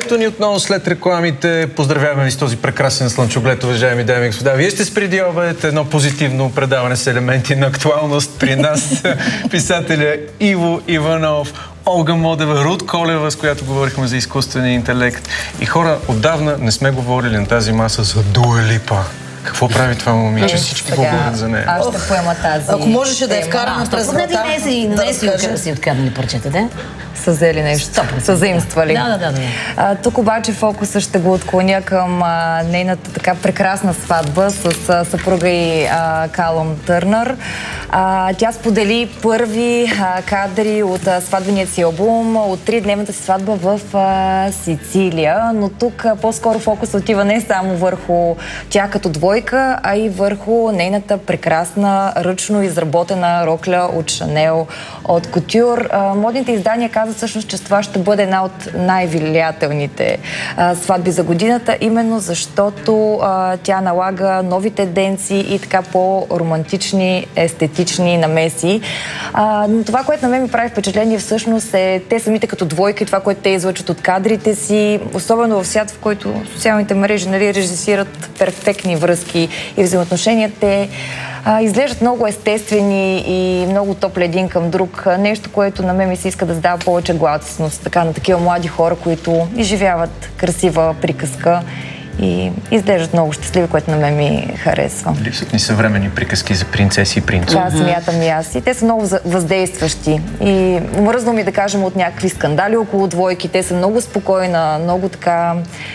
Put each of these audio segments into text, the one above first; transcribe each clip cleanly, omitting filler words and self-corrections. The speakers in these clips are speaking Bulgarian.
Ето ни отново след рекламите. Поздравяваме ви с този прекрасен слънчоглед, уважаеми дами и господа. Вие сте с Преди обед, едно позитивно предаване с елементи на актуалност. При нас писателя Иво Иванов, Олга Модева, Руд Колева, с която говорихме за изкуствения интелект. И хора, отдавна не сме говорили на тази маса за Дуа Липа. Какво прави това момиче? Всички говорят за нея. Аз ще поема тази. Ако можеше да я вкараме през врата, да си откраднали парчета, да? Са взели нещо. Са заимствали. Да. Тук обаче фокуса ще го отклоня към нейната така прекрасна сватба с съпруга и Калъм Търнър. Тя сподели първи кадри от сватбеният си албум от 3-дневната си сватба в Сицилия, но тук по-скоро фокус отива не само върху тя като двойка, а и върху нейната прекрасна ръчно изработена рокля от Шанел, от Кутюр. Модните издания казват всъщност, че това ще бъде една от най-влиятелните сватби за годината, именно защото тя налага нови тенденции и така по-романтични, естетични намеси. Но това, което на мен ми прави впечатление всъщност е те самите като двойка и това, което те излъчват от кадрите си, особено в свят, в който социалните мрежи режисират перфектни връзки и взаимоотношения. Те изглеждат много естествени и много топли един към друг. Нещо, което на мен ми се иска да задава повече гласност така на такива млади хора, които изживяват красива приказка и изглеждат много щастливи, което на мен ми харесва. Липсват ни съвременни приказки за принцеси и принцове. Да, смятам и аз. И те са много въздействащи. И мръзно ми да кажем от някакви скандали около двойки. Те са много спокойна, много така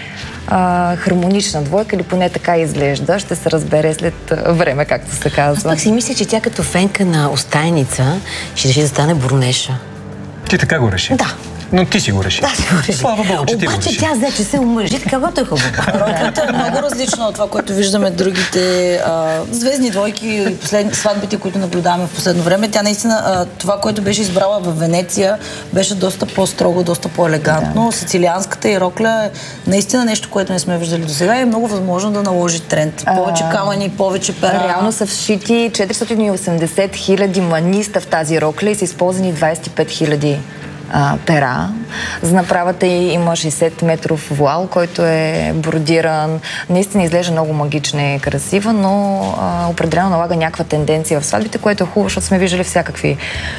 хармонична двойка, или поне така изглежда. Ще се разбере след време, както се казва. Аз пък си мисля, че тя като фенка на Остайница ще реши да стане Бурнеша. Ти така го реши? Да. Но ти си го реши. Да, си го реши. Слава Богу, че ти го реши. Обаче тя взе, че се омъжи, каквото е хубаво. Роклята е много различна от това, което виждаме другите звездни двойки и сватбите, които наблюдаваме в последно време. Тя наистина, това, което беше избрала в Венеция, беше доста по-строго, доста по-елегантно. Да. Сицилианската и рокля е наистина нещо, което не сме виждали до сега и е много възможно да наложи тренд. Повече камъни, повече пера. Реално са вшити 480 хиляди маниста в тази рокля и са използвани 25 хиляди пера. За направата й има 60 метров вуал, който е бродиран. Наистина изглежда много магична и красива, но определено налага някаква тенденция в сватбите, което е хубаво, защото сме виждали всякакви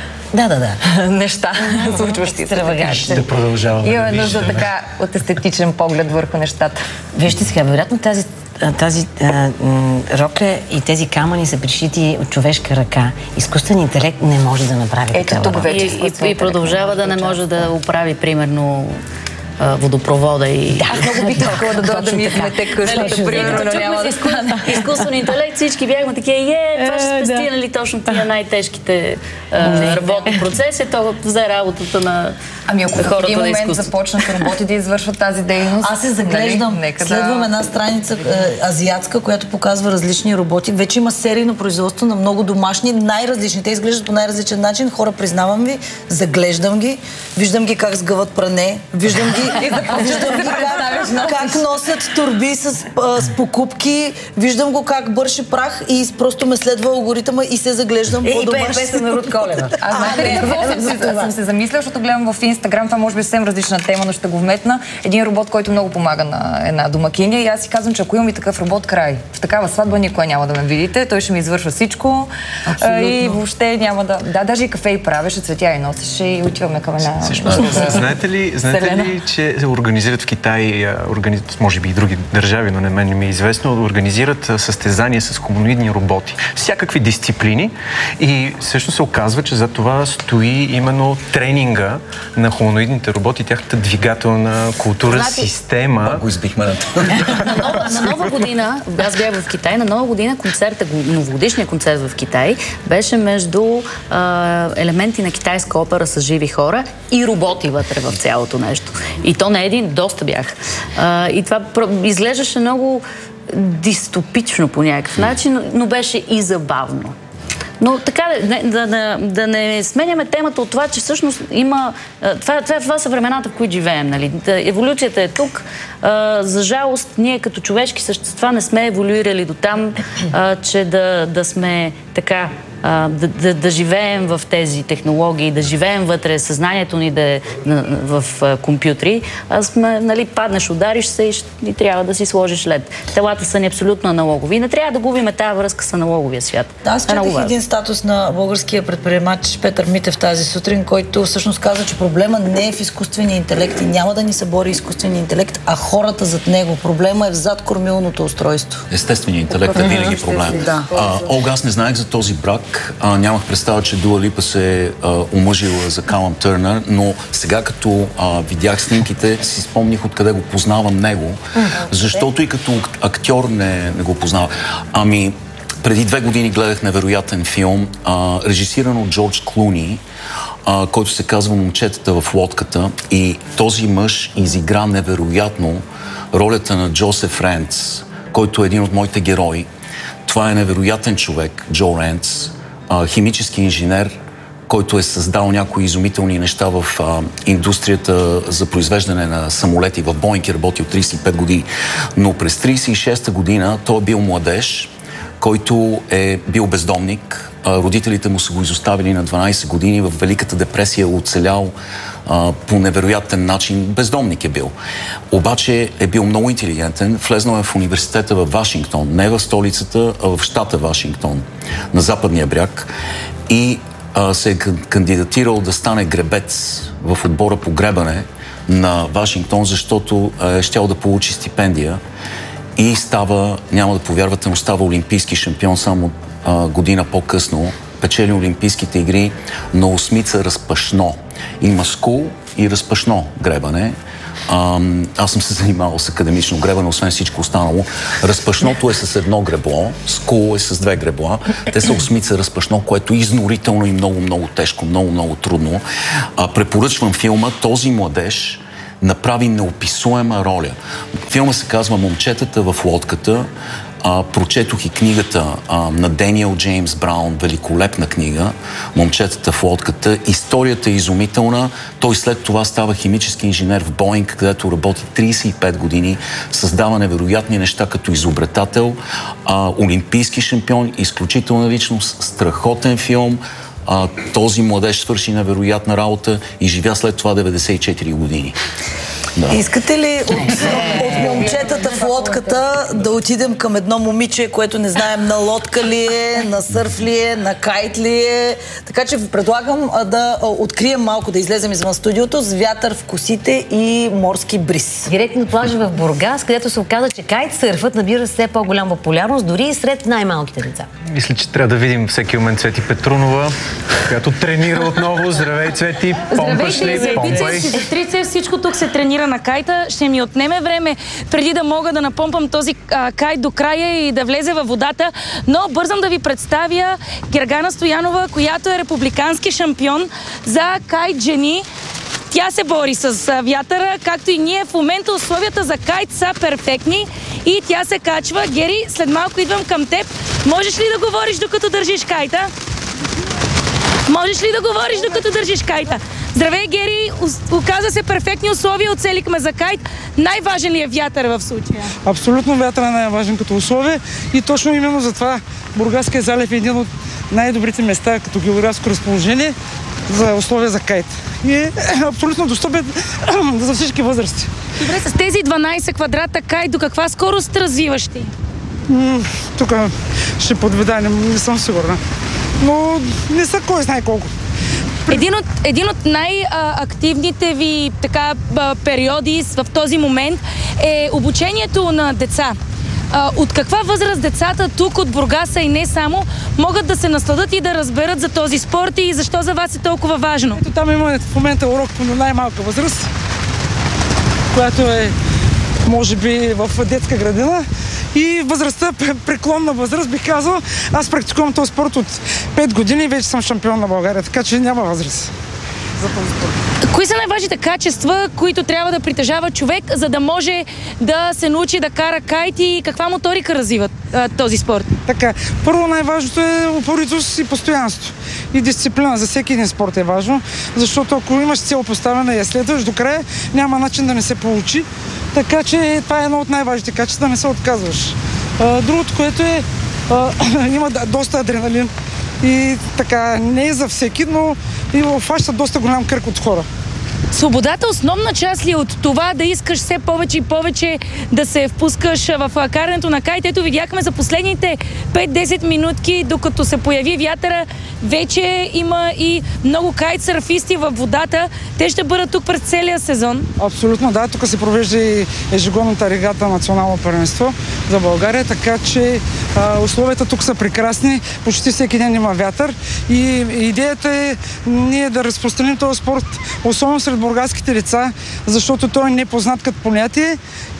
неща, случващи се. Да продължаваме. Имаме нужда така от естетичен поглед върху нещата. Вижте сега, вероятно тази рокля и тези камъни са пришити от човешка ръка. Изкуствен интелект не може да направи такава тук вече и продължава да не може да оправи, примерно, водопровода и... Да, много бих искала да дойда да ми измете къщата, примерно, няма да стане. Изкуствен интелект, всички бяхме такива, това ще спести, нали, точно тия най-тежките работни процеси, то взе работата на Ами ако в един момент започнат роботи да извършват тази дейност... Аз се заглеждам. Следвам една страница азиатска, която показва различни роботи. Вече има серийно производство на много домашни, най-различни. Те изглеждат по най-различен начин. Хора, признавам ви, заглеждам ги, виждам ги как сгъват пране, виждам ги как носят торби с покупки, виждам го как бърши прах и просто ме следва алгоритъма и се заглеждам по-домашни. И песен на Руд Колева. Аз съм се замисля, защото гледам в Инстаграм, това може би съвсем различна тема, но ще го вметна. Един робот, който много помага на една домакиня и аз си казвам, че ако имам и такъв робот, край. В такава сватба никога няма да ме видите, той ще ми извършва всичко. Абсолютно. И въобще няма да... Да, даже и кафе и правеше, цветя и носеше и отиваме към една... Знаете ли, че организират в Китай, може би и други държави, но на мен не ми е известно, организират състезания с хуманоидни роботи. Всякакви дисциплини и всъщност се оказва, че за това стои именно тренинга на хуманоидните роботи, тяхната двигателна култура, система. Го избихме на това. На Нова година, аз бях в Китай, на Нова година новогодишният концерт в Китай беше между елементи на китайска опера с живи хора и роботи вътре в цялото нещо. И то не един, доста бях. И това изглеждаше много дистопично по някакъв начин, но беше и забавно. Но така, да не сменяме темата от това, че всъщност има... Това са времената, в които живеем, нали? Еволюцията е тук. За жалост, ние като човешки същества не сме еволюирали до там, че да сме така да живеем в тези технологии, да живеем вътре, съзнанието ни да е в компютри, нали, паднеш, удариш се и трябва да си сложиш лед. Телата са ни абсолютно аналогови. И не трябва да губим тази връзка с аналоговия свят. Да, аз четах един статус на българския предприемач Петър Митев тази сутрин, който всъщност каза, че проблема не е в изкуствения интелект и няма да ни се бори изкуствения интелект, а хората зад него. Проблема е в зад кормилното устройство. Естественият интелект е винаги проблем. Да. Олга, аз не знаех за този брак. Нямах представа, че Дуа Липа се е омъжила за Калъм Търнър, но сега като видях снимките, си спомних откъде го познавам него, защото и като актьор не го познавам. Преди 2 години гледах невероятен филм, режисиран от Джордж Клуни, който се казва "Момчетата в лодката", и този мъж изигра невероятно ролята на Джосеф Ренц, който е един от моите герои. Това е невероятен човек, Джо Ренц, химически инженер, който е създал някои изумителни неща в индустрията за произвеждане на самолети. В Боинг е работил 35 години. Но през 36-та година той е бил младеж, който е бил бездомник. Родителите му са го изоставили на 12 години. В Великата депресия е оцелял по невероятен начин. Бездомник е бил. Обаче е бил много интелигентен. Влезнал е в университета в Вашингтон. Не в столицата, а в щата Вашингтон, на западния бряг. И се е кандидатирал да стане гребец в отбора по гребане на Вашингтон, защото е щял да получи стипендия. И става, няма да повярвате, но става олимпийски шампион само година по-късно. Печели Олимпийските игри на осмица разпашно. Има скул и разпашно гребане. Аз съм се занимавал с академично гребане, освен всичко останало. Разпашното е с едно гребло, скул е с 2 гребла. Те са осмица разпашно, което е изнорително и много тежко, много трудно. Препоръчвам филма. Този младеж направи неописуема роля. Филма се казва "Момчетата в лодката". Прочетох и книгата на Даниел Джеймс Браун, великолепна книга, "Момчетата в лодката". Историята е изумителна. Той след това става химически инженер в Боинг, където работи 35 години, създава невероятни неща като изобретател, олимпийски шампион, изключителна личност, страхотен филм. Този младеж свърши невероятна работа и живя след това 94 години. Да. Искате ли от "Момчетата в лодката" да отидем към едно момиче, което не знаем на лодка ли е, на сърф ли е, на кайт ли е? Така че ви предлагам да открием малко, да излезем извън студиото с "Вятър в косите" и "Морски бриз". Директно плажа в Бургас, където се оказа, че кайтсърфът набира все по-голяма популярност, дори и сред най-малките деца. Мисля, че трябва да видим всеки момент Цвети Петрунова, която тренира отново. Здравей, Цвети! Помпаш ли? Помпай! Трицепс, всичко тук се тренира на кайта. Ще ми отнеме време преди да мога да напомпам този кайт до края и да влезе във водата, но бързам да ви представя Гергана Стоянова, която е републикански шампион за кайт жени. Тя се бори с вятъра, както и ние. В момента условията за кайт са перфектни и тя се качва. Гери, след малко идвам към теб. Можеш ли да говориш докато държиш кайта? Можеш ли да говориш докато държиш кайта? Здравей, Гери! Оказа се перфектни условия, оцелихме за кайт. Най-важен ли е вятър в случая? Абсолютно вятър е най-важен като условие и точно именно затова Бургаския залив е един от най-добрите места като географско разположение за условия за кайт. И е абсолютно достъпен за всички възрасти. Добре, с тези 12 квадрата кайт до каква скорост развиваш ти? Тук ще подведа, не съм сигурна. Но не са кой знае колко. Един от най-активните ви периоди в този момент е обучението на деца. От каква възраст децата тук от Бургаса и не само могат да се насладат и да разберат за този спорт и защо за вас е толкова важно? Ето там има в момента урок по най-малка възраст, която е може би в детска градина. И възрастта, преклонна възраст, бих казал. Аз практикувам този спорт от 5 години и вече съм шампион на България, така че няма възраст за този спорт. Кои са най-важните качества, които трябва да притежава човек, за да може да се научи да кара кайт и каква моторика развива този спорт? Така, първо най-важното е упоритост и постоянство. И дисциплина за всеки един спорт е важно, защото ако имаш цел поставена и я следваш до края, няма начин да не се получи. Така че това е едно от най-важните качества, да не се отказваш. Другото, което е, има доста адреналин. и така не е за всеки, но и обхваща доста голям кръг от хора. Свободата основна част ли е от това да искаш все повече и повече да се впускаш в карането на кайт? Ето видяхме за последните 5-10 минутки, докато се появи вятъра, вече има и много кайтсърфисти във водата. Те ще бъдат тук през целия сезон. Абсолютно, да. Тук се провежда и ежегодната регата национално първенство за България, така че условията тук са прекрасни. Почти всеки ден има вятър и идеята е ние да разпространим този спорт, особено сред бургаските деца, защото той е непознат като понятие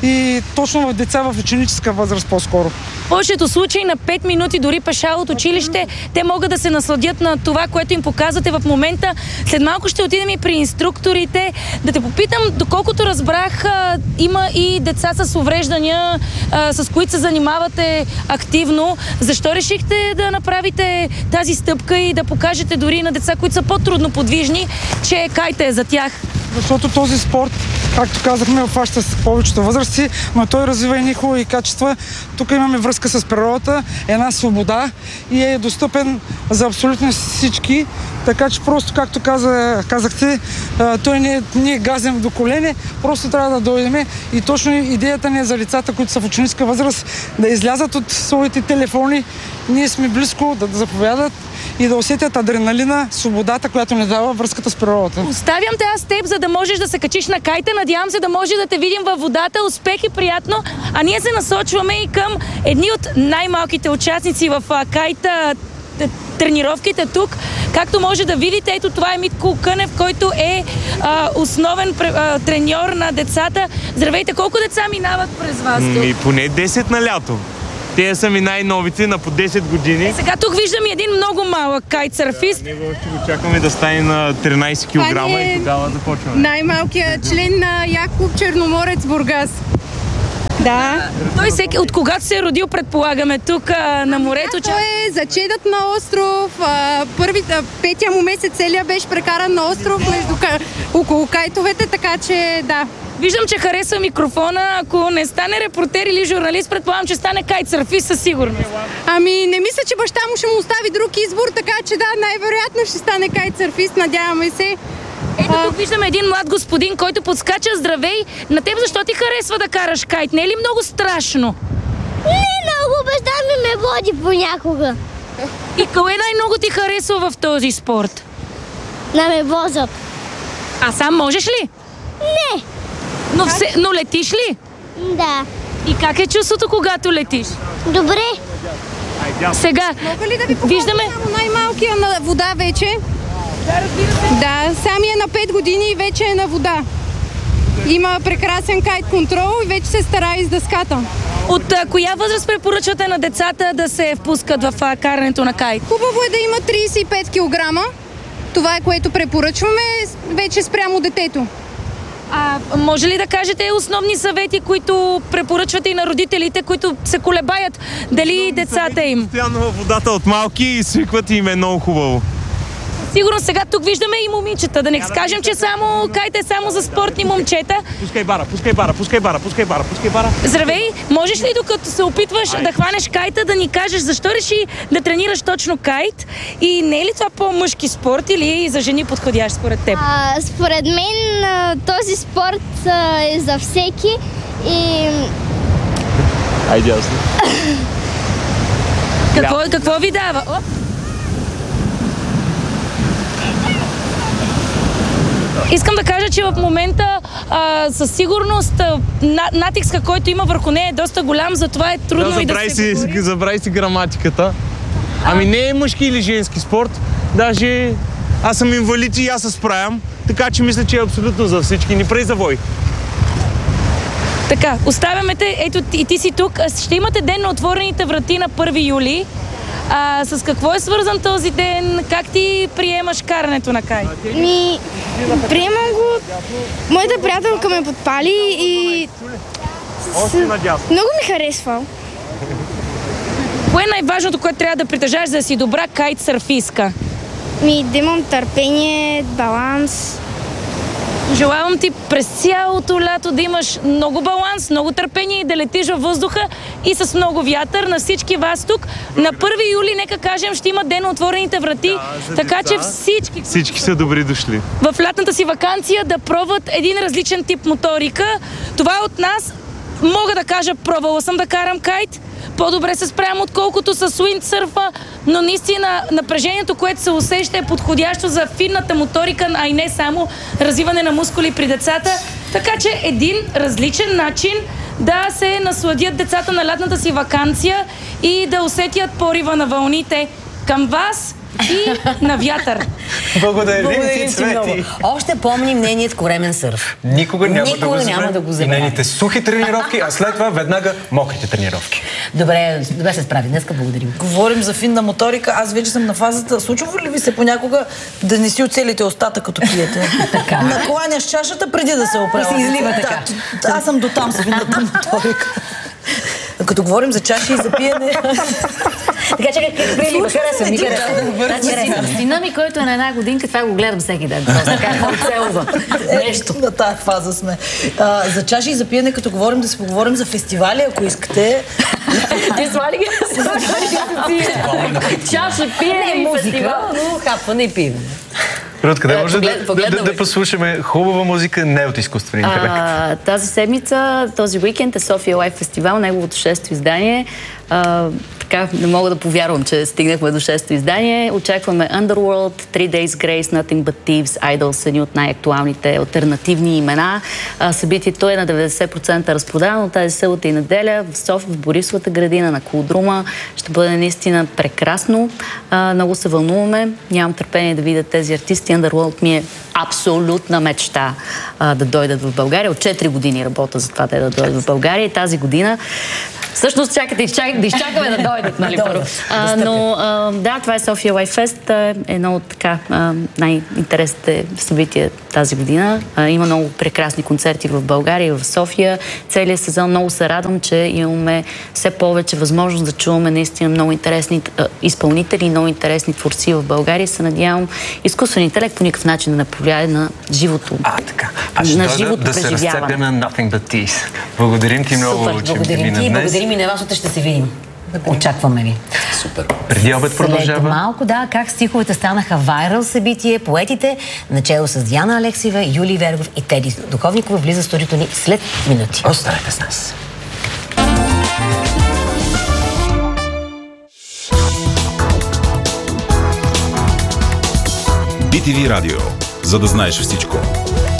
и точно в деца в ученическа възраст по-скоро. В повечето случаи на 5 минути дори пеша от училище, те могат да се насладят на това, което им показвате в момента. След малко ще отидем и при инструкторите. Да те попитам, доколкото разбрах, има и деца с увреждания, с които се занимавате активно. Защо решихте да направите тази стъпка и да покажете дори на деца, които са по-трудно подвижни, че кайта е за тях? Защото този спорт, както казахме, обхваща с повечето възрасти, но той развива и хубави качества. Тук имаме връзка с природата, една свобода и е достъпен за абсолютно всички. Така че просто, както казахте, той не е газен до колене, просто трябва да дойдем и точно идеята ни е за лицата, които са в ученическа възраст, да излязат от своите телефони, ние сме близко да заповядат и да усетят адреналина, свободата, която ни дава връзката с природата. Оставям те аз теб, за да можеш да се качиш на кайта. Надявам се да може да те видим във водата. Успех и приятно. А ние се насочваме и към едни от най-малките участници в кайта тренировките тук. Както може да видите, ето това е Митко Кънев, който е основен треньор на децата. Здравейте, колко деца минават през вас тук? Поне 10 на лято. Те са ми най-новите на по 10 години. Сега тук виждам един много малък кайтсърфист. Него ще го чакаме да стане на 13 кг и тогава започваме. Най-малкият член на Яклуб Черноморец Бургас. Да. Той от когато се е родил, предполагаме, тук на морето? Той е зачедът на остров. Петия му месец целия беше прекаран на остров около кайтовете, така че да. Виждам, че харесва микрофона. Ако не стане репортер или журналист, предполагам, че стане кайтсърфист със сигурност. Ами, не мисля, че баща му ще му остави друг избор, така че да, най-вероятно ще стане кайтсърфист, надяваме се. Ето тук виждаме един млад господин, който подскача. Здравей! На теб защо ти харесва да караш кайт? Не е ли много страшно? Не много, баща ми ме води понякога. И кое най-много ти харесва в този спорт? Да ме возят. А сам можеш ли? Не. Но летиш ли? Да. И как е чувството, когато летиш? Добре. Сега, мога ли да ви виждаме само най-малкия на вода вече? Да, разбира се. Да, сами е на 5 години и вече е на вода. Има прекрасен кайт контрол и вече се старае из дъската. От коя възраст препоръчвате на децата да се впускат в карането на кайт? Хубаво е да има 35 кг. Това е което препоръчваме вече спрямо детето. Може ли да кажете основни съвети, които препоръчвате и на родителите, които се колебаят дали децата им? Постоянно във водата от малки и свикват и им е много хубаво. Сигурно сега тук виждаме и момичета. Да не кажем, че само кайт е само за спортни момчета. Пускай бара. Здравей! Можеш ли, докато се опитваш да хванеш кайта, да ни кажеш защо реши да тренираш точно кайт? И не е ли това по-мъжки спорт или за жени подходящ според теб? Според мен този спорт е за всеки и... Айде ясно. Какво ви дава? Искам да кажа, че в момента със сигурност натиска, който има върху нея е доста голям, затова е трудно и да се говори. Забрави си граматиката. Ами не е мъжки или женски спорт. Даже аз съм инвалид и аз се справям, така че мисля, че е абсолютно за всички. Ни прави завой. Така, оставяме те. Ето и ти си тук. Ще имате ден на отворените врати на 1 юли. С какво е свързан този ден? Как ти приемаш карането на кайт? Приемам го. Моята приятелка ме подпали и много ми харесва. Кое е най-важното, което трябва да притежаваш, за да си добра кайтсърфистка? Да имам търпение, баланс Пожелавам ти през цялото лято да имаш много баланс, много търпение и да летиш във въздуха и с много вятър. На всички вас тук. На 1 юли, нека кажем, ще има ден на отворените врати, така че Всички са добри дошли. в лятната си ваканция да пробват един различен тип моторика. Това от нас. Мога да кажа, пробвала съм да карам кайт. По-добре се справям, отколкото с уиндсърфа, но наистина напрежението, което се усеща, е подходящо за финната моторика, а и не само развиване на мускули при децата. Така че един различен начин да се насладят децата на лятната си ваканция и да усетят порива на вълните към вас и на вятър. Благодарим ти, Цвети. Още помним нейният коремен сърф. Никога няма да го забравя. забравя. Нейните сухи тренировки, а след това веднага мокрите тренировки. Добре се справи. Днеска благодарим. Говорим за финна моторика. Аз вече съм на фазата. Случва ли ви се понякога да не си оцелите устата, като пиете? Накланяш чашата преди да се оправя. И се излива така. Аз съм дотам с финната моторика. Като говорим за чаши и за пиене... Така че ми харесва. Сина ми, който е на една годинка, това го гледам всеки ден. Просто как оцелва нещо. На тази фаза сме. За чаши и за пиене, като говорим, да си поговорим за фестивали, ако искате. Ти свали ги чаша, пиене и фестивал. Но хапване и пиене. Рудка, да може да послушаме хубава музика, не от изкуствен интелект. Тази седмица, този уикенд е София Лайф фестивал, неговото 6-то издание. Така, не мога да повярвам, че стигнахме до 6-то издание. Очакваме Underworld, 3 Days Grace, Nothing But Thieves, Idol са ни от най-актуалните алтернативни имена. Събитието е на 90% разпродано тази събота и неделя в София, в Борисовата градина, на Кулдрума. Ще бъде наистина прекрасно. Много се вълнуваме. Нямам търпение да видя тези артисти. Underworld ми е абсолютна мечта да дойдат в България. От 4 години работя за това да дойдат в България и тази година всъщност чакате да изчакаме да дойдат, нали, първо. Но да, това е София Лайф Фест. Едно от така най-интересните събития тази година. Има много прекрасни концерти в България и в София. Целият сезон много се радвам, че имаме все повече възможност да чуваме наистина много интересни изпълнители и много интересни творци в България. Се надявам изкуствен интелект по никакъв начин да не повлияе на живото. Така. Аз ще дойда да се разцепя на Nothing But Thieves. Благодарим ти много, че ми на днес. Благодарим и на вас, утре ще се видим. Очакваме ви. Супер. Преди обед продължава. След малко, как стиховете станаха вайрал събитие, поетите, начало с Диана Алексиева, Юлий Вергов и Теди Духовникова влиза в студиото ни след минути. Останете с нас. BTV Радио. За да знаеш всичко.